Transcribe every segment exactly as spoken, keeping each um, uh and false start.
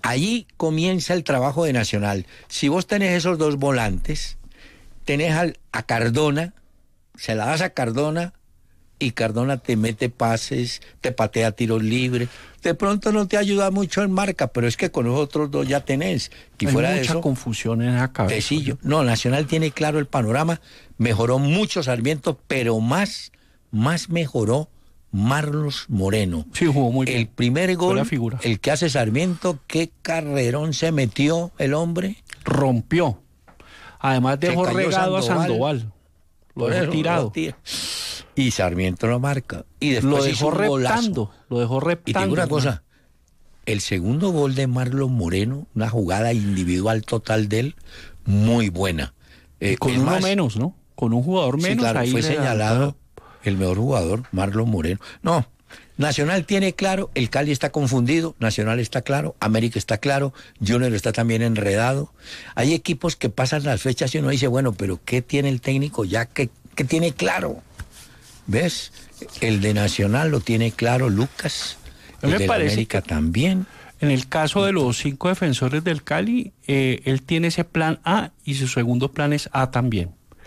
Allí comienza el trabajo de Nacional. Si vos tenés esos dos volantes, tenés al, a Cardona, se la das a Cardona y Cardona te mete pases, te patea tiros libres. De pronto no te ayuda mucho en marca, pero es que con los otros dos ya tenés. Y Hay fuera de mucha eso, confusión en la cabeza. Tecillo. No, Nacional tiene claro el panorama, mejoró mucho Sarmiento, pero más, más mejoró Marlos Moreno. Sí, jugó muy bien. El primer gol, Buena figura. el que hace Sarmiento, qué carrerón se metió el hombre. Rompió. Además dejó cayó regado Sandoval. a Sandoval. Lo Por dejó eso, tirado. lo tira. Y Sarmiento lo marca. Y después Lo hizo dejó un golazo. reptando. Lo dejó Y reptando. te digo una hermano. cosa, el segundo gol de Marlon Moreno, una jugada individual total de él, muy buena. Eh, Con es uno más, menos, ¿no? Con un jugador sí, menos. claro, ahí fue le señalado el mejor jugador, Marlon Moreno. No, Nacional tiene claro, el Cali está confundido, Nacional está claro, América está claro, Junior está también enredado. Hay equipos que pasan las fechas y uno dice, bueno, pero ¿qué tiene el técnico ya? ¿Qué, qué tiene claro? ¿Ves? El de Nacional lo tiene claro Lucas, A mí el me de parece América que- también. En el caso de los cinco defensores del Cali, eh, él tiene ese plan A y su segundo plan es A también.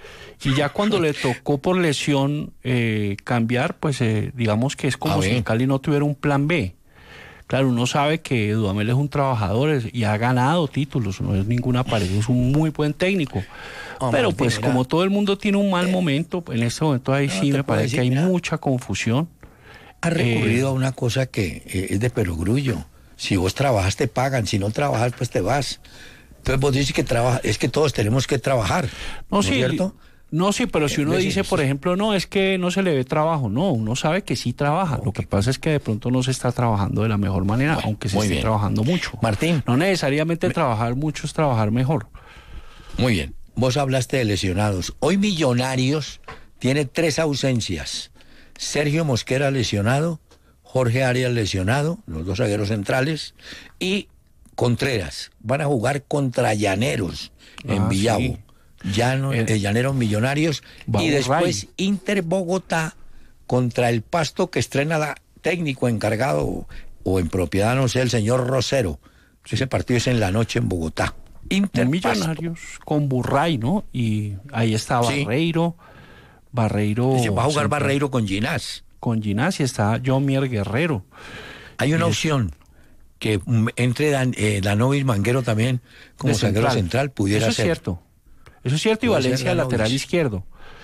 Y ya cuando le tocó por lesión eh, cambiar, pues eh, digamos que es como A si ver. el Cali no tuviera un plan B. Claro, uno sabe que Dudamel es un trabajador es- y ha ganado títulos, no es ninguna pared, es un muy buen técnico. Hombre, Pero pues mira, como todo el mundo tiene un mal eh, momento, en este momento ahí no, sí te me puedo parece decir, que hay mira, mucha confusión. ha recurrido eh, a una cosa que eh, es de perogrullo. Si vos trabajas te pagan, si no trabajas pues te vas. Entonces vos dices que trabaja, es que todos tenemos que trabajar, No, ¿no sí, es cierto? no, sí, pero si Eh, uno ves, dice, eso por es- ejemplo, no, es que no se le ve trabajo, no, uno sabe que sí trabaja, lo que pasa es que de pronto no se está trabajando de la mejor manera, Bueno, aunque se muy esté bien. trabajando mucho. Martín. No necesariamente trabajar mucho es trabajar mejor. Muy bien, vos hablaste de lesionados. Hoy Millonarios tiene tres ausencias. Sergio Mosquera lesionado, Jorge Arias lesionado, los dos zagueros centrales, y Contreras. Van a jugar contra Llaneros en Ah, Villavo. sí. Llano, Eh, eh, Llaneros Millonarios. va Y un después Ray. Inter Bogotá contra el Pasto, que estrena la técnico encargado o en propiedad, no sé, el señor Rosero. Ese partido es en la noche en Bogotá. Inter Un Pasto. Millonarios con Burray, ¿no? Y ahí está Sí. Barreiro, Barreiro... Dice, va a jugar central, Barreiro con Ginás. Con Ginás y está Jomier Guerrero. Hay una Y es- opción que mm, entre Dan, eh, Danovis Manguero también como de zaguero central pudiera Eso es ser. cierto. Eso es cierto y Puede ser Valencia Danovis. lateral izquierdo.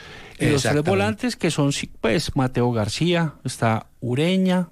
Y los tres Exactamente. volantes que son, sí, pues, Mateo García, está Ureña,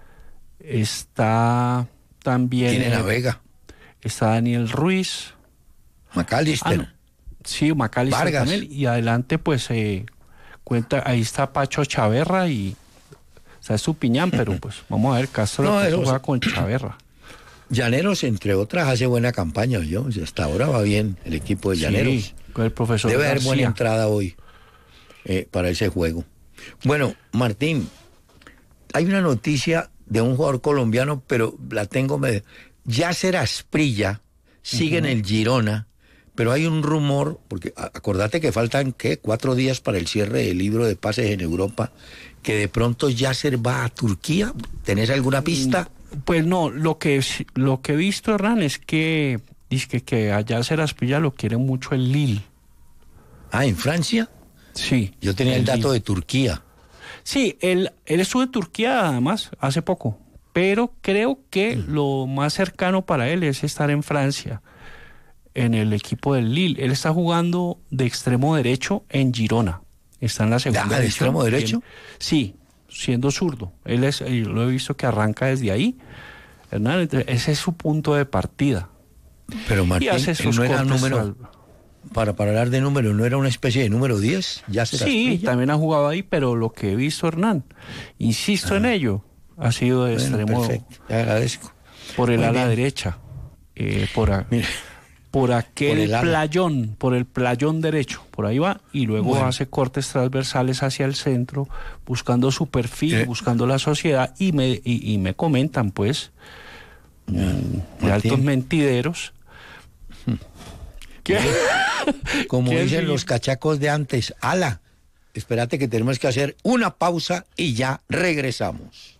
está también... Tiene eh, Navega, está Daniel Ruiz, McAllister. ah, no, sí, Macalister Vargas. también, y adelante pues eh, cuenta, ahí está Pacho Chaverra y está Estupiñán, pero pues vamos a ver, Castro No, pues, eso- juega con Chaverra. Llaneros, entre otras, hace buena campaña, yo. Hasta ahora va bien el equipo de Llaneros. Sí, con el profesor Debe haber García. buena entrada hoy eh, para ese juego. Bueno, Martín, hay una noticia de un jugador colombiano, pero la tengo medio. Yasser Asprilla sigue en el Girona, pero hay un rumor, porque a- acordate que faltan, ¿qué? Cuatro días para el cierre del libro de pases en Europa, que de pronto Yasser va a Turquía. ¿Tenés alguna pista? Pues no, lo que lo que he visto, Hernán, es que dice que, que allá Seraspilla lo quiere mucho el Lille. Ah, ¿en Francia? Sí. Yo tenía el dato Lille. de Turquía. Sí, él, él estuvo en Turquía además hace poco, pero creo que lo más cercano para él es estar en Francia, en el equipo del Lille. Él está jugando de extremo derecho en Girona. Está en la segunda ¿de división. extremo derecho? Él- sí, siendo zurdo. Él es, yo lo he visto que arranca desde ahí. Hernán, entonces, ese es su punto de partida. Pero Y Martín, hace él sus no era cortes número, al- para, para hablar de número, ¿no era una especie de número diez? Yasser Sí, Asprilla. también ha jugado ahí, pero lo que he visto, Hernán, insisto en ello, ha sido de Bueno, extremo perfecto, te agradezco. por el Muy ala bien. derecha, eh, por, a- Mire, por aquel por el ala. playón, por el playón derecho, por ahí va, y luego Bueno. hace cortes transversales hacia el centro, buscando su perfil, Eh. buscando la sociedad, y me, y, y me comentan, pues, mm, de Martín. altos mentideros, que, como que dicen sí. los cachacos de antes, ala, espérate que tenemos que hacer una pausa y ya regresamos.